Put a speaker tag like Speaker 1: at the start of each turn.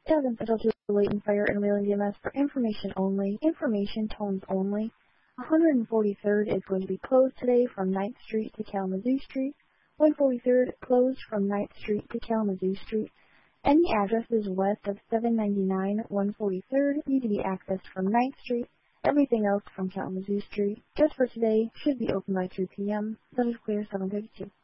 Speaker 1: Sound entitled to latent fire and railing DMS for information only. Information tones only. 143rd is going to be closed today from 9th Street to Kalamazoo Street. 143rd closed from 9th Street to Kalamazoo Street. Any addresses west of 799 143rd need to be accessed from 9th Street. Everything else from Kalamazoo Street, just for today, should be open by 3 p.m. That is clear 7:32.